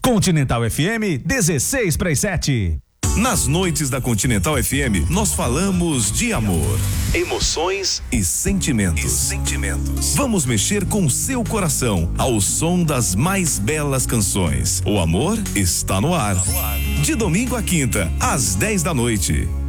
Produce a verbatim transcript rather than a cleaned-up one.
Continental F M, dezesseis para as sete. Nas noites da Continental F M, nós falamos de amor, emoções e sentimentos. E sentimentos. Vamos mexer com seu coração ao som das mais belas canções. O amor está no ar. De domingo a quinta, às dez da noite.